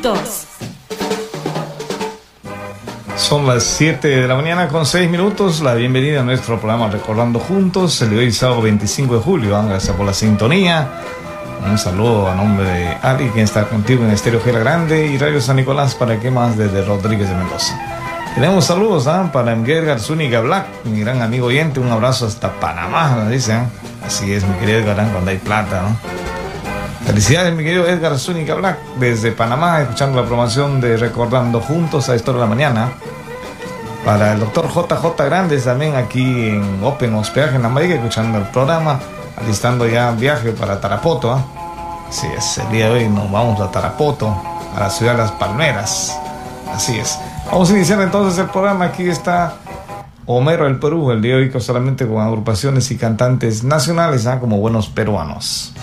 minutos. Son las 7 de la mañana con 6 minutos. La bienvenida a nuestro programa Recordando Juntos, el de hoy sábado 25 de julio. Gracias por la sintonía. Un saludo a nombre de Ali, quien está contigo en Estéreo Gela Grande y Radio San Nicolás, para que más desde Rodríguez de Mendoza. Tenemos saludos para Miguel Garzúñiga Black, mi gran amigo oyente. Un abrazo hasta Panamá, nos dicen. Así es, mi querido Edgar, cuando hay plata, ¿no? Felicidades, mi querido Edgar Zúñiga Black, desde Panamá, escuchando la promoción de Recordando Juntos a esta hora de la mañana. Para el doctor JJ Grandes, también aquí en Open Hospedaje en La Marica, escuchando el programa, alistando ya viaje para Tarapoto. Así es, el día de hoy nos vamos a Tarapoto, a la ciudad de Las Palmeras. Así es. Vamos a iniciar entonces el programa. Aquí está Homero del Perú, el día de hoy solamente con agrupaciones y cantantes nacionales, como buenos peruanos.